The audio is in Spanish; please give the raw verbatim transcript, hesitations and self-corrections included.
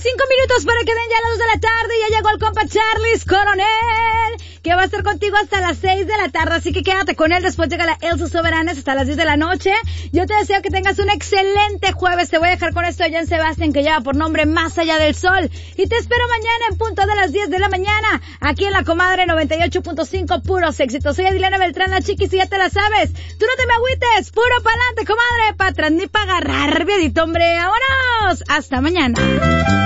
cinco minutos para que den ya las dos de la tarde. Ya llegó el compa Charles Coronel, que va a estar contigo hasta las seis de la tarde. Así que quédate con él. Después llega la Elsa Soberanes hasta las diez de la noche. Yo te deseo que tengas un excelente jueves. Te voy a dejar con esto de Jan Sebastián, que lleva por nombre Más Allá del Sol. Y te espero mañana en punto de las diez de la mañana, aquí en La Comadre noventa y ocho punto cinco, puros éxitos. Soy Adilena Beltrán, la chiquis, y ya te la sabes. Tú no te me agüites, puro pa'lante, comadre, pa' atrás ni pa' agarrar, viedito, hombre. ¡Vámonos! Hasta mañana.